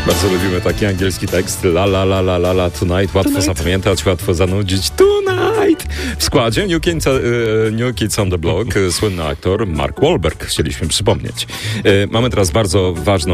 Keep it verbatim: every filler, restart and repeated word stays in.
Bardzo lubimy taki angielski tekst. La la la la la la tonight. Łatwo tonight. zapamiętać, łatwo zanudzić. Tonight! W składzie New Kids, uh, New Kids on the Block, słynny aktor Mark Wahlberg, chcieliśmy przypomnieć. Uh, mamy teraz bardzo ważną